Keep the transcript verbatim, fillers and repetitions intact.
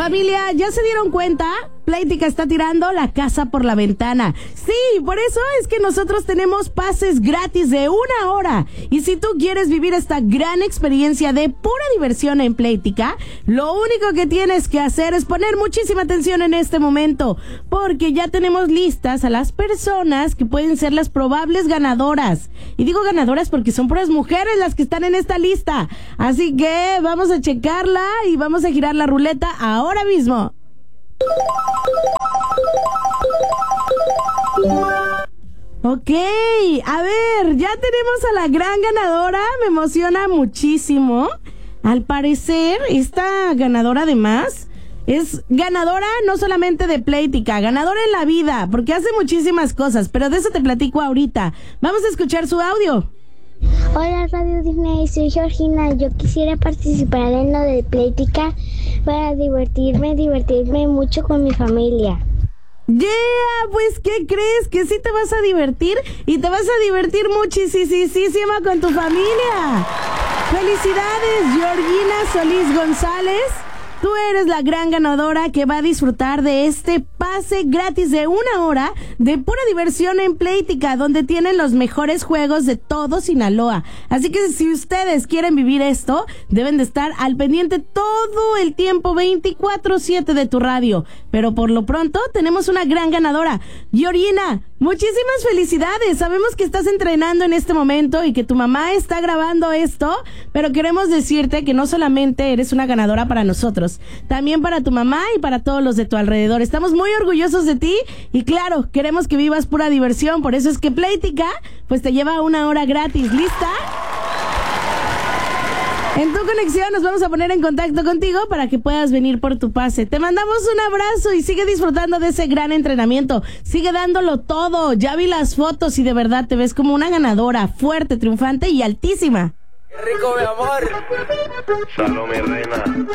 Familia, ¿ya se dieron cuenta? Playtika está tirando la casa por la ventana. Sí, por eso es que nosotros tenemos pases gratis de una hora. Y si tú quieres vivir esta gran experiencia de pura diversión en Playtika, lo único que tienes que hacer es poner muchísima atención en este momento, porque ya tenemos listas a las personas que pueden ser las probables ganadoras. Y digo ganadoras porque son puras mujeres las que están en esta lista. Así que vamos a checarla y vamos a girar la ruleta ahora mismo. Ok, a ver, ya tenemos a la gran ganadora, me emociona muchísimo. Al parecer, esta ganadora además es ganadora no solamente de Playtika, ganadora en la vida, porque hace muchísimas cosas, pero de eso te platico ahorita. Vamos a escuchar su audio. Hola Radio Disney, soy Georgina. Yo quisiera participar en lo de Playtika para divertirme, divertirme mucho con mi familia. Yeah, pues ¿qué crees? Que sí te vas a divertir y te vas a divertir muchísimo con tu familia. Felicidades, Georgina Solís González. Tú eres la gran ganadora que va a disfrutar de este pase gratis de una hora de pura diversión en Playtika, donde tienen los mejores juegos de todo Sinaloa. Así que si ustedes quieren vivir esto, deben de estar al pendiente todo el tiempo, veinticuatro siete de tu radio. Pero por lo pronto tenemos una gran ganadora. Georgina, muchísimas felicidades. Sabemos que estás entrenando en este momento y que tu mamá está grabando esto, pero queremos decirte que no solamente eres una ganadora para nosotros, también para tu mamá y para todos los de tu alrededor. Estamos muy orgullosos de ti y claro, queremos que vivas pura diversión. Por eso es que Playtika pues te lleva una hora gratis. ¿Lista? En tu conexión nos vamos a poner en contacto contigo para que puedas venir por tu pase. Te mandamos un abrazo y sigue disfrutando de ese gran entrenamiento. Sigue dándolo todo. Ya vi las fotos y de verdad te ves como una ganadora, fuerte, triunfante y altísima. ¡Qué rico, mi amor! Salud, mi reina.